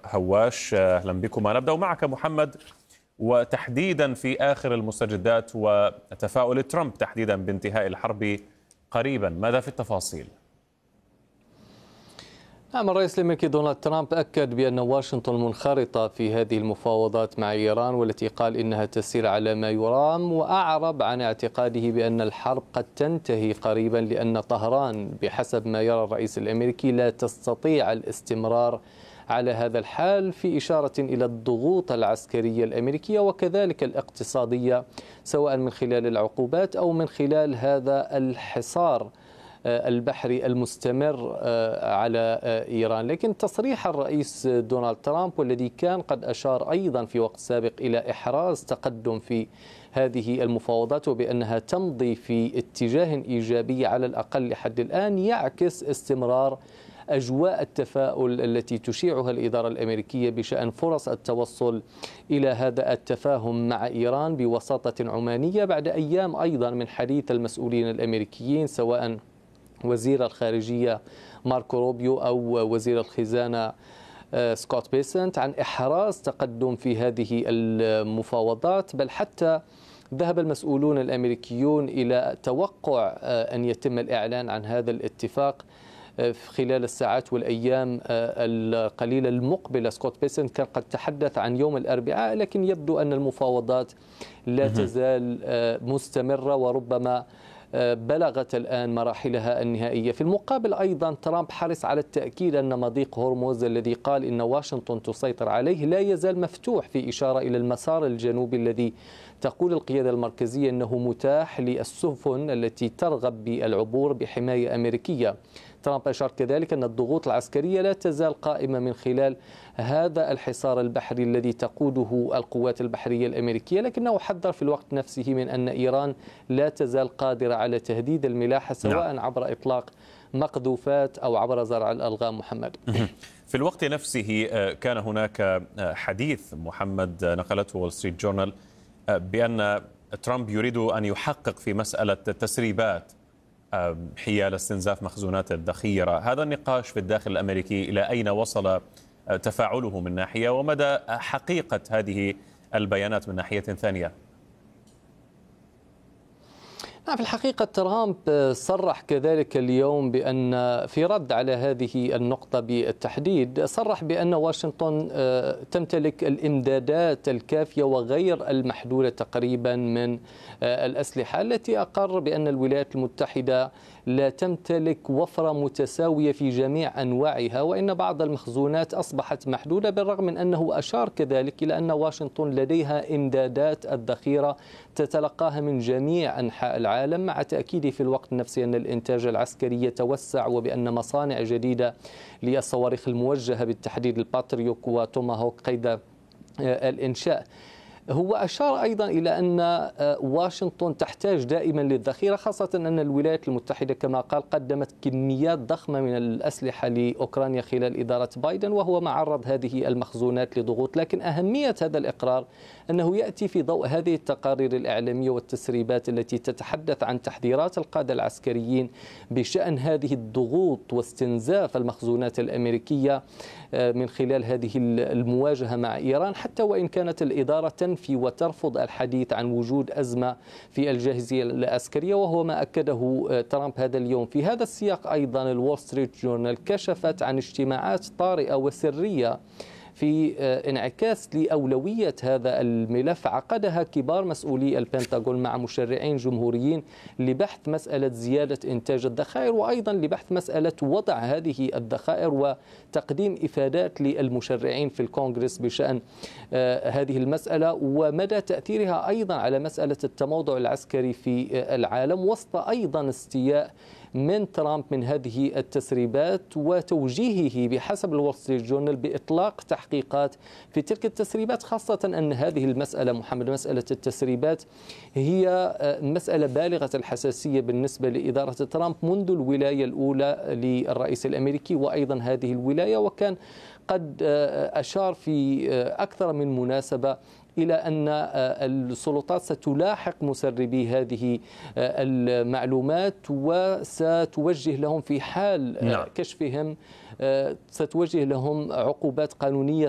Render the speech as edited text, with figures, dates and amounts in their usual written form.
هواش، أهلا بكم. نبدأ معك محمد، وتحديدا في آخر المستجدات وتفاؤل ترامب تحديدا بانتهاء الحرب قريبا، ماذا في التفاصيل؟ نعم، الرئيس الأمريكي دونالد ترامب أكد بأن واشنطن منخرطة في هذه المفاوضات مع إيران، والتي قال إنها تسير على ما يرام، وأعرب عن اعتقاده بأن الحرب قد تنتهي قريبا، لأن طهران بحسب ما يرى الرئيس الأمريكي لا تستطيع الاستمرار على هذا الحال، في إشارة إلى الضغوط العسكرية الأمريكية وكذلك الاقتصادية، سواء من خلال العقوبات أو من خلال هذا الحصار البحري المستمر على إيران. لكن تصريح الرئيس دونالد ترامب، والذي كان قد أشار أيضا في وقت سابق إلى إحراز تقدم في هذه المفاوضات وبأنها تمضي في اتجاه إيجابي على الأقل لحد الآن، يعكس استمرار أجواء التفاؤل التي تشيعها الإدارة الأمريكية بشأن فرص التوصل إلى هذا التفاهم مع إيران بوساطة عمانية، بعد أيام أيضا من حديث المسؤولين الأمريكيين، سواء وزير الخارجية ماركو روبيو أو وزير الخزانة سكوت بيسنت، عن إحراز تقدم في هذه المفاوضات. بل حتى ذهب المسؤولون الأمريكيون إلى توقع أن يتم الإعلان عن هذا الاتفاق خلال الساعات والأيام القليلة المقبلة. سكوت بيسنت كان قد تحدث عن يوم الأربعاء، لكن يبدو أن المفاوضات لا تزال مستمرة وربما بلغت الآن مراحلها النهائية. في المقابل أيضا ترامب حرص على التأكيد أن مضيق هرمز الذي قال إن واشنطن تسيطر عليه لا يزال مفتوح، في إشارة إلى المسار الجنوبي الذي تقول القيادة المركزية أنه متاح للسفن التي ترغب بالعبور بحماية أمريكية. ترامب أشار كذلك أن الضغوط العسكرية لا تزال قائمة من خلال هذا الحصار البحري الذي تقوده القوات البحرية الأمريكية، لكنه حذر في الوقت نفسه من أن إيران لا تزال قادرة على تهديد الملاحة، سواء عبر إطلاق مقذوفات أو عبر زرع الألغام. محمد، في الوقت نفسه كان هناك حديث محمد نقلته وول ستريت جورنال بأن ترامب يريد أن يحقق في مسألة التسريبات حيال استنزاف مخزونات الذخيرة. هذا النقاش في الداخل الأمريكي إلى أين وصل تفاعله من ناحية، ومدى حقيقة هذه البيانات من ناحية ثانية؟ في الحقيقة ترامب صرح كذلك اليوم بأن، في رد على هذه النقطة بالتحديد، صرح بأن واشنطن تمتلك الإمدادات الكافية وغير المحدودة تقريبا من الأسلحة، التي أقر بأن الولايات المتحدة لا تمتلك وفرة متساوية في جميع أنواعها، وإن بعض المخزونات أصبحت محدودة، بالرغم من أنه أشار كذلك إلى أن واشنطن لديها إمدادات الذخيرة تتلقاها من جميع أنحاء العالم، مع تأكيده في الوقت نفسه أن الإنتاج العسكري يتوسع، وبأن مصانع جديدة للصواريخ الموجهة بالتحديد الباتريوك وتوماهوك قيد الإنشاء. هو أشار أيضا إلى أن واشنطن تحتاج دائما للذخيرة، خاصة أن الولايات المتحدة كما قال قدمت كميات ضخمة من الأسلحة لأوكرانيا خلال إدارة بايدن، وهو معرض هذه المخزونات لضغوط. لكن أهمية هذا الإقرار أنه يأتي في ضوء هذه التقارير الإعلامية والتسريبات التي تتحدث عن تحذيرات القادة العسكريين بشأن هذه الضغوط واستنزاف المخزونات الأمريكية من خلال هذه المواجهة مع إيران، حتى وإن كانت الإدارة تنفي وترفض الحديث عن وجود أزمة في الجاهزية العسكرية، وهو ما أكده ترامب هذا اليوم. في هذا السياق أيضا الوول ستريت جورنال كشفت عن اجتماعات طارئة وسرية في انعكاس لأولوية هذا الملف عقدها كبار مسؤولي البنتاغون مع مشرعين جمهوريين لبحث مسألة زيادة إنتاج الذخائر، وأيضا لبحث مسألة وضع هذه الذخائر وتقديم إفادات للمشرعين في الكونغرس بشأن هذه المسألة، ومدى تأثيرها أيضا على مسألة التموضع العسكري في العالم، وسط أيضا استياء من ترامب من هذه التسريبات وتوجيهه بحسب الول ستريت جورنال بإطلاق تحقيقات في تلك التسريبات، خاصة أن هذه المسألة محمد، مسألة التسريبات، هي مسألة بالغة الحساسية بالنسبة لإدارة ترامب منذ الولاية الأولى للرئيس الأمريكي وأيضا هذه الولاية، وكان قد أشار في أكثر من مناسبة إلى أن السلطات ستلاحق مسربي هذه المعلومات وستوجه لهم في حال كشفهم، ستوجه لهم عقوبات قانونية